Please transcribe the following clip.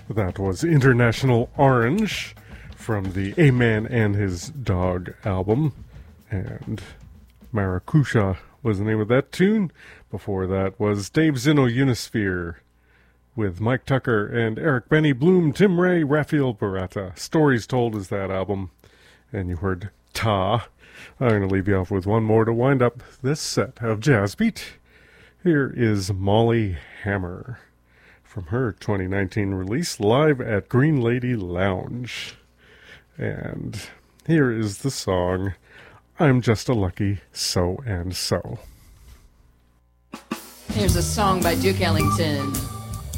That was International Orange from the A Man and His Dog album. And Maracuja was the name of that tune. Before that was Dave Zinno Unisphere with Mike Tucker and Eric Benny Bloom, Tim Ray, Rafael Barata. Stories Told is that album. And you heard Ta. I'm going to leave you off with one more to wind up this set of Jazz Beat. Here is Molly Hammer from her 2019 release, Live at Green Lady Lounge. And here is the song, I'm Just a Lucky So and So. Here's a song by Duke Ellington.